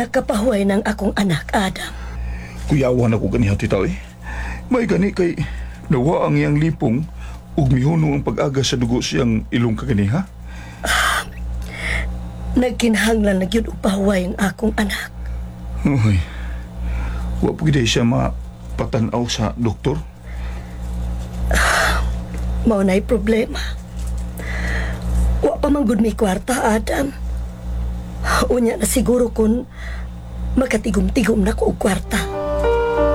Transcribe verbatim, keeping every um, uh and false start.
nakapahuway ng akong anak, Adam. Kuyawan ako ganiha titaw eh. May gani kay nawa ang iyang lipong ug mihuno ang pag-aga sa dugo siyang ilong kaganiha. Nagkinahanglan na gyud og pahuway ang akong anak. Uy, wa po gid siya mapatanaw sa doktor. Mao na'y problema. Wa pa man gud may kwarta, Adam. Unya na siguro kung makatigom-tigom na ko og kwarta.